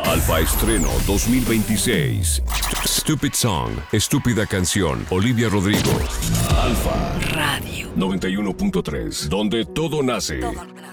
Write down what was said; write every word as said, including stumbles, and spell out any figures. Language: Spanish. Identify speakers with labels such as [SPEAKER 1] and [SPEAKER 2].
[SPEAKER 1] Alfa Estreno dos mil veintiséis. Stupid Song, Estúpida Canción, Olivia Rodrigo. Alfa Radio noventa y uno punto tres, donde todo nace.